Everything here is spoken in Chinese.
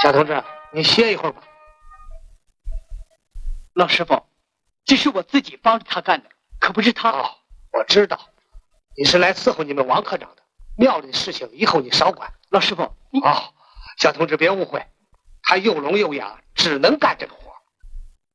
小同志，你歇一会儿吧。 老师傅，这是我自己帮着他干的，可不是他。 哦，我知道，你是来伺候你们王科长的。庙里的事情以后你少管。 老师傅， 哦，小同志别误会，他又聋又哑，只能干这个活。